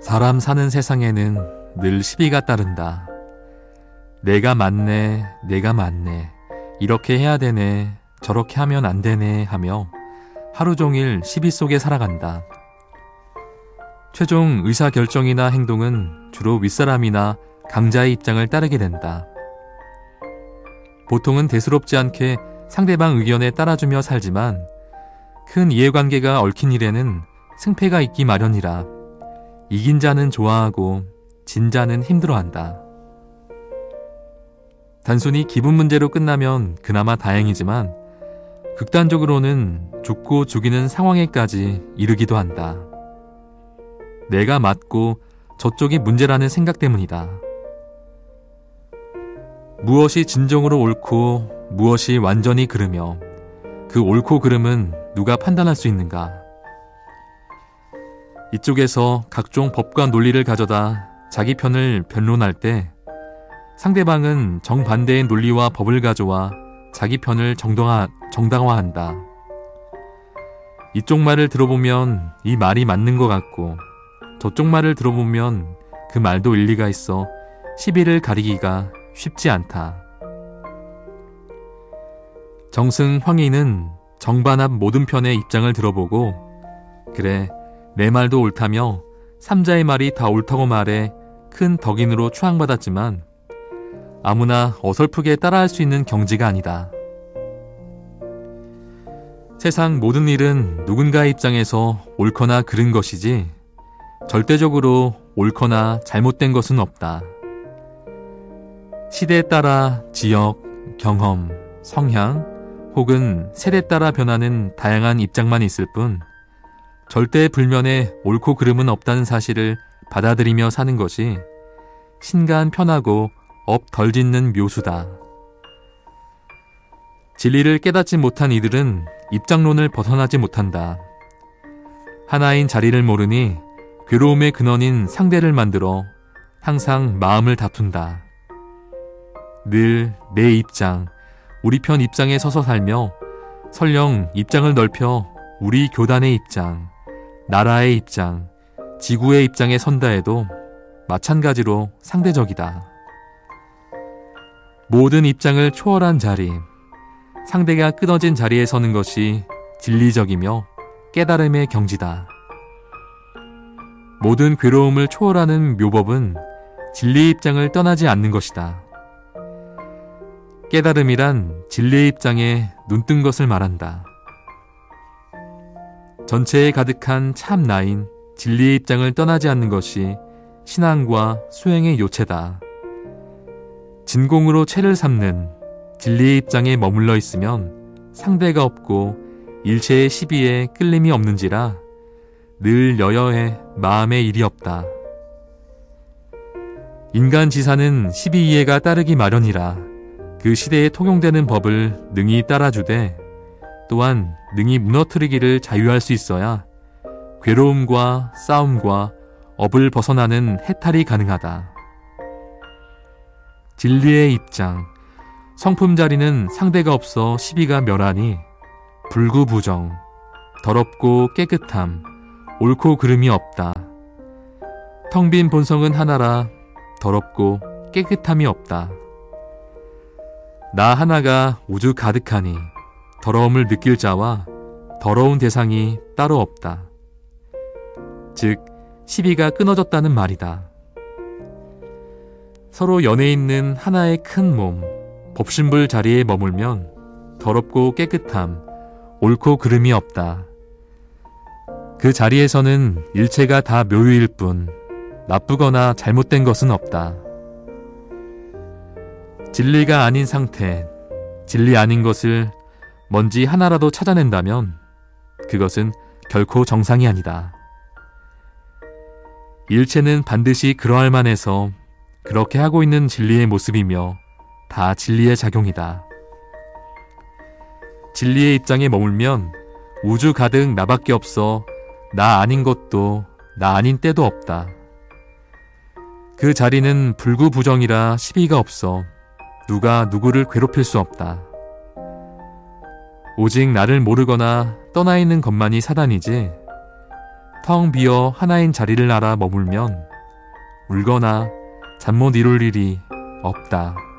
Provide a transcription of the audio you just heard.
사람 사는 세상에는 늘 시비가 따른다. 내가 맞네, 내가 맞네, 이렇게 해야 되네, 저렇게 하면 안 되네 하며 하루 종일 시비 속에 살아간다. 최종 의사결정이나 행동은 주로 윗사람이나 강자의 입장을 따르게 된다. 보통은 대수롭지 않게 상대방 의견에 따라주며 살지만 큰 이해관계가 얽힌 일에는 승패가 있기 마련이라 이긴 자는 좋아하고 진 자는 힘들어한다. 단순히 기분 문제로 끝나면 그나마 다행이지만 극단적으로는 죽고 죽이는 상황에까지 이르기도 한다. 내가 맞고 저쪽이 문제라는 생각 때문이다. 무엇이 진정으로 옳고 무엇이 완전히 그르며 그 옳고 그름은 누가 판단할 수 있는가? 이쪽에서 각종 법과 논리를 가져다 자기 편을 변론할 때 상대방은 정반대의 논리와 법을 가져와 자기 편을 정당화한다. 이쪽 말을 들어보면 이 말이 맞는 것 같고 저쪽 말을 들어보면 그 말도 일리가 있어 시비를 가리기가 쉽지 않다. 정승 황희는 정반합 모든 편의 입장을 들어보고 그래, 내 말도 옳다며 삼자의 말이 다 옳다고 말해 큰 덕인으로 추앙받았지만 아무나 어설프게 따라할 수 있는 경지가 아니다. 세상 모든 일은 누군가의 입장에서 옳거나 그른 것이지 절대적으로 옳거나 잘못된 것은 없다. 시대에 따라 지역, 경험, 성향 혹은 세대에 따라 변하는 다양한 입장만 있을 뿐 절대 불면에 옳고 그름은 없다는 사실을 받아들이며 사는 것이 신간 편하고 업 덜 짓는 묘수다. 진리를 깨닫지 못한 이들은 입장론을 벗어나지 못한다. 하나인 자리를 모르니 괴로움의 근원인 상대를 만들어 항상 마음을 다툰다. 늘 내 입장, 우리 편 입장에 서서 살며 설령 입장을 넓혀 우리 교단의 입장, 나라의 입장, 지구의 입장에 선다 해도 마찬가지로 상대적이다. 모든 입장을 초월한 자리, 상대가 끊어진 자리에 서는 것이 진리적이며 깨달음의 경지다. 모든 괴로움을 초월하는 묘법은 진리의 입장을 떠나지 않는 것이다. 깨달음이란 진리의 입장에 눈뜬 것을 말한다. 전체에 가득한 참 나인 진리의 입장을 떠나지 않는 것이 신앙과 수행의 요체다. 진공으로 채를 삼는 진리의 입장에 머물러 있으면 상대가 없고 일체의 시비에 끌림이 없는지라 늘 여여해 마음에 일이 없다. 인간 지사는 시비이해가 따르기 마련이라 그 시대에 통용되는 법을 능히 따라주되 또한 능히 무너뜨리기를 자유할 수 있어야 괴로움과 싸움과 업을 벗어나는 해탈이 가능하다. 진리의 입장, 성품 자리는 상대가 없어 시비가 멸하니 불구부정, 더럽고 깨끗함, 옳고 그름이 없다. 텅 빈 본성은 하나라 더럽고 깨끗함이 없다. 나 하나가 우주 가득하니 더러움을 느낄 자와 더러운 대상이 따로 없다. 즉, 시비가 끊어졌다는 말이다. 서로 연해 있는 하나의 큰 몸, 법신불 자리에 머물면 더럽고 깨끗함, 옳고 그름이 없다. 그 자리에서는 일체가 다 묘유일 뿐 나쁘거나 잘못된 것은 없다. 진리가 아닌 상태, 진리 아닌 것을 뭔지 하나라도 찾아낸다면 그것은 결코 정상이 아니다. 일체는 반드시 그러할 만해서 그렇게 하고 있는 진리의 모습이며 다 진리의 작용이다. 진리의 입장에 머물면 우주 가득 나밖에 없어 나 아닌 것도 나 아닌 때도 없다. 그 자리는 불구부정이라 시비가 없어 누가 누구를 괴롭힐 수 없다. 오직 나를 모르거나 떠나 있는 것만이 사단이지 텅 비어 하나인 자리를 알아 머물면 울거나 잠 못 이룰 일이 없다.